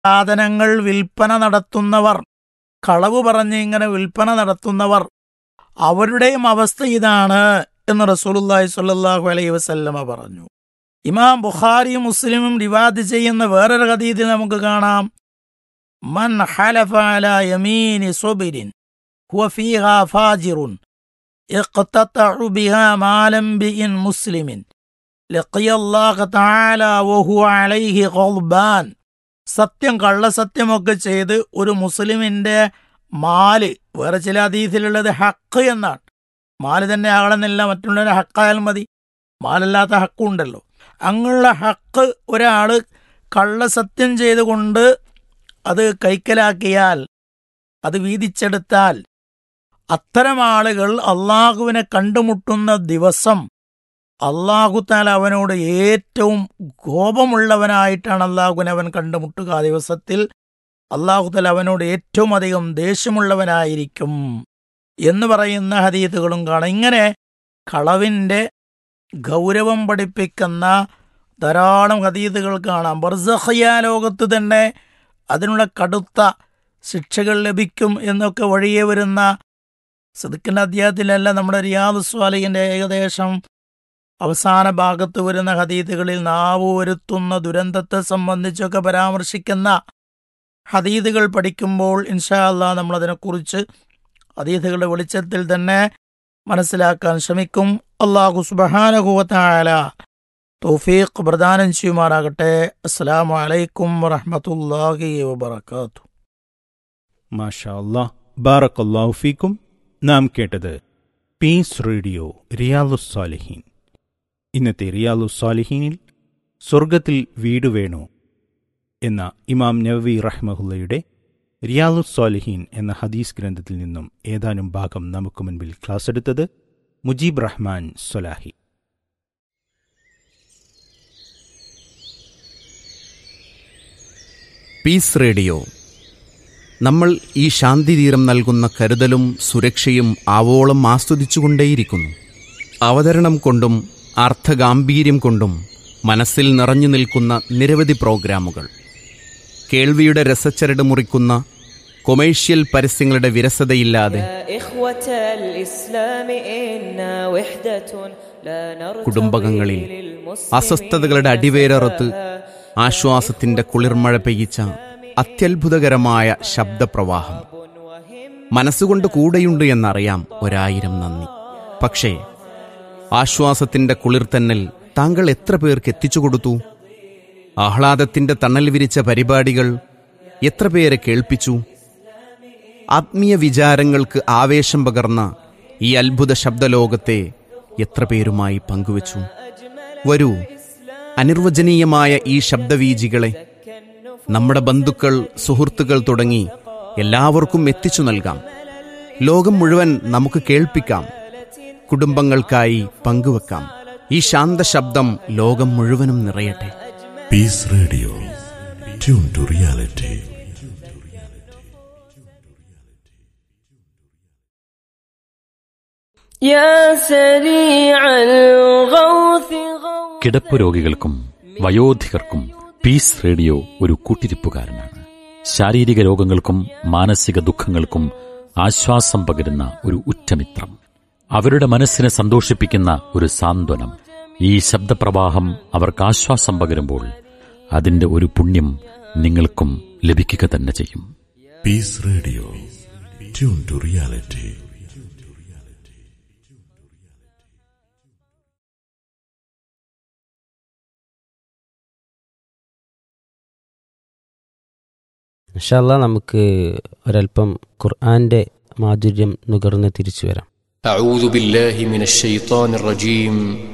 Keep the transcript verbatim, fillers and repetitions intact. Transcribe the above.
സാധനങ്ങൾ വിൽപ്പന നടത്തുന്നവർ, കളവ് പറഞ്ഞ് ഇങ്ങനെ വിൽപ്പന നടത്തുന്നവർ, അവരുടെയും അവസ്ഥ ഇതാണ് എന്ന് റസൂലുള്ളാഹി സ്വല്ലല്ലാഹു അലൈഹി വസല്ലമ പറഞ്ഞു. ഇമാം ബുഖാരിയും മുസ്ലിമും റിവായത്ത് ചെയ്യുന്ന വേറൊരു ഹദീസിൽ നമുക്ക് കാണാം, മൻ ഹലഫ അലാ യമീനി സുബിരിൻ ഹുവ ഫീഹാ ഫാജിറുൻ ഇഖ്തതഉ ബിഹാ മാലം ബിഇൻ മുസ്ലിമിൻ ലഖിയല്ലാഹു തആല വഹുവ അലൈഹി ഖൾബാൻ. സത്യം കള്ളസത്യമൊക്കെ ചെയ്ത് ഒരു മുസ്ലിമിന്റെ മാല്, വേറെ ചില ഹദീസിലുള്ളത് ഹക്ക് എന്നാണ്, മാല് തന്നെ ആകണമെന്നില്ല, മറ്റുള്ളവരെ ഹക്കായാലും മതി, മാലല്ലാത്ത ഹക്കുണ്ടല്ലോ. അങ്ങുള്ള ഹക്ക് ഒരാൾ കള്ളസത്യം ചെയ്തുകൊണ്ട് അത് കൈക്കലാക്കിയാൽ, അത് വീതിച്ചെടുത്താൽ, അത്തരം ആളുകൾ അള്ളാഹുവിനെ കണ്ടുമുട്ടുന്ന ദിവസം അള്ളാഹു തആല അവനോട് ഏറ്റവും കോപമുള്ളവനായിട്ടാണ് അള്ളാഹുവിനെ അവൻ കണ്ടുമുട്ടുക. ആ ദിവസത്തിൽ അള്ളാഹു തആല അവനോട് ഏറ്റവും അധികം ദേഷ്യമുള്ളവനായിരിക്കും എന്ന് പറയുന്ന ഹദീസുകളും കാണാം. ഇങ്ങനെ കളവിൻ്റെ ഗൗരവം പഠിപ്പിക്കുന്ന ധാരാളം ഹദീസുകൾ കാണാം. ബർസഖിയ ലോകത്ത് തന്നെ അതിനുള്ള കടുത്ത ശിക്ഷകൾ ലഭിക്കും എന്നൊക്കെ വഴിയെ വരുന്ന സിദ്ദിഖിൻ്റെ അധ്യായത്തിലല്ല, നമ്മുടെ റിയാദുസ് സ്വാലിഹിൻ്റെ ഏകദേശം അവസാന ഭാഗത്ത് വരുന്ന ഹദീസുകളിൽ നാവ് വരുത്തുന്ന ദുരന്തത്തെ സംബന്ധിച്ചൊക്കെ പരാമർശിക്കുന്ന ഹദീസുകൾ പഠിക്കുമ്പോൾ ഇൻഷാ അല്ലാഹ് നമ്മളതിനെക്കുറിച്ച് ഹദീസുകളുടെ വെളിച്ചത്തിൽ തന്നെ മനസ്സിലാക്കാൻ ശ്രമിക്കും. അല്ലാഹു സുബ്ഹാനഹു വ തആല തൗഫീഖ് പ്രദാനം ചെയ്യുമാറാകട്ടെ. അസ്സലാമു അലൈക്കും വറഹ്മത്തുള്ളാഹി വബറകാതുഹു. മാഷാ അല്ലാഹ്, ബാറക്കല്ലാഹു ഫീക്കും. നാം കേട്ടത് പീസ് റേഡിയോ റിയാലുസ് സാലിഹീൻ. ഇന്നത്തെ റിയാലുസ് സാലിഹീനിൽ സ്വർഗത്തിൽ വീട് വേണോ എന്ന ഇമാം നവവി റഹ്മഹുല്ലയുടെ റിയാലുസ് സാലിഹീൻ എന്ന ഹദീസ് ഗ്രന്ഥത്തിൽ നിന്നും ഏതാനും ഭാഗം നമുക്ക് മുൻപിൽ ക്ലാസ് എടുത്തത് മുജീബ് റഹ്മാൻ സ്വലാഹി. Piece radio. നമ്മൾ ഈ ശാന്തിതീരം നൽകുന്ന കരുതലും സുരക്ഷയും ആവോളം ആസ്വദിച്ചുകൊണ്ടേയിരിക്കുന്നു. അവതരണം കൊണ്ടും അർത്ഥഗാംഭീര്യം കൊണ്ടും മനസ്സിൽ നിറഞ്ഞു നിൽക്കുന്ന നിരവധി പ്രോഗ്രാമുകൾ, കേൾവിയുടെ രസച്ചരട് മുറിക്കുന്ന കൊമേഴ്ഷ്യൽ പരസ്യങ്ങളുടെ വിരസതയില്ലാതെ കുടുംബകങ്ങളിൽ അസ്വസ്ഥതകളുടെ അടിവേരറുത്ത് ആശ്വാസത്തിന്റെ കുളിർമഴ പെയ്യിച്ച അത്യത്ഭുതകരമായ ശബ്ദപ്രവാഹം. മനസ്സുകൊണ്ട് കൂടെയുണ്ട് എന്നറിയാം, ഒരായിരം നന്ദി. പക്ഷേ ആശ്വാസത്തിന്റെ കുളിർത്തന്നൽ താങ്കൾ എത്ര പേർക്ക് എത്തിച്ചു കൊടുത്തു? ആഹ്ലാദത്തിന്റെ തണൽ വിരിച്ച പരിപാടികൾ എത്ര പേരെ കേൾപ്പിച്ചു? ആത്മീയ വിചാരങ്ങൾക്ക് ആവേശം പകർന്ന ഈ അത്ഭുത ശബ്ദലോകത്തെ എത്ര പേരുമായി പങ്കുവച്ചു? വരൂ, അനിർവചനീയമായ ഈ ശബ്ദവീജികളെ നമ്മുടെ ബന്ധുക്കൾ, സുഹൃത്തുക്കൾ തുടങ്ങി എല്ലാവർക്കും എത്തിച്ചു നൽകാം. ലോകം മുഴുവൻ നമുക്ക് കേൾപ്പിക്കാം, കുടുംബങ്ങൾക്കായി പങ്കുവെക്കാം. ഈ ശാന്തശബ്ദം ലോകം മുഴുവനും നിറയട്ടെ. Piece radio, tune to reality. കിടപ്പ് രോഗികൾക്കും വയോധികർക്കും പീസ് റേഡിയോ ഒരു കൂട്ടിരിപ്പുകാരനാണ്. ശാരീരിക രോഗങ്ങൾക്കും മാനസിക ദുഃഖങ്ങൾക്കും ആശ്വാസം പകരുന്ന ഒരു ഉറ്റമിത്രം, അവരുടെ മനസ്സിനെ സന്തോഷിപ്പിക്കുന്ന ഒരു സാന്ത്വനം. ഈ ശബ്ദപ്രവാഹം അവർക്ക് ആശ്വാസം പകരുമ്പോൾ അതിന്റെ ഒരു പുണ്യം നിങ്ങൾക്കും ലഭിക്കുക തന്നെ ചെയ്യും. Piece radio, tune to reality. ഇൻഷാ അല്ലാഹ് നമുക്ക് ഒരൽപ്പം ഖുർആന്റെ മാധുര്യം നുകർന്ന് തിരിച്ചു വരാം. അഊദു ബില്ലാഹി മിനശ് ശൈത്വാനിർ റജീം.